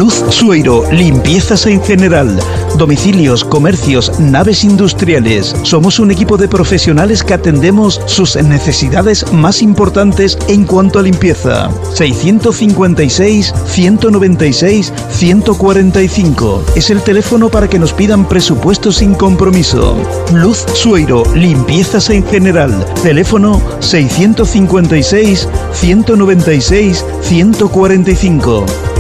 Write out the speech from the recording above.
Luz Sueiro, limpiezas en general. Domicilios, comercios, naves industriales. Somos un equipo de profesionales que atendemos sus necesidades más importantes en cuanto a limpieza. 656 196 145 es el teléfono para que nos pidan presupuestos sin compromiso. Luz Sueiro, limpiezas en general. Teléfono 656 196 145.